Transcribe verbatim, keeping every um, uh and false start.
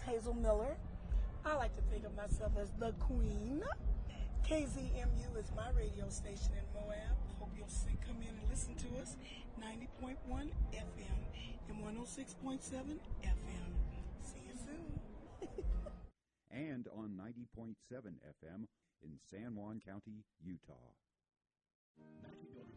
Hazel Miller. I like to think of myself as the Queen. K Z M U is my radio station in Moab. Hope you'll see, come in and listen to us. ninety point one F M and one oh six point seven F M. See you soon. And on ninety point seven F M in San Juan County, Utah.